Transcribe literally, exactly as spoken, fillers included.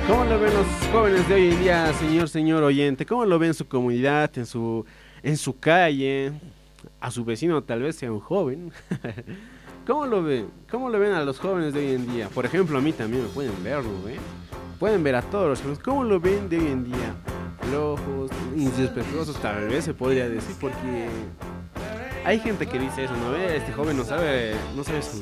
¿Cómo lo ven los jóvenes de hoy en día, señor, señor oyente? ¿Cómo lo ven en su comunidad, en su, en su calle? A su vecino tal vez sea un joven. ¿Cómo lo ven? ¿Cómo lo ven a los jóvenes de hoy en día? Por ejemplo, a mí también me pueden verlo, ¿eh? Pueden ver a todos los jóvenes. ¿Cómo lo ven de hoy en día? Flojos, irrespetuosos, tal vez se podría decir, porque hay gente que dice eso, ¿no ve? Este joven no sabe, no sabe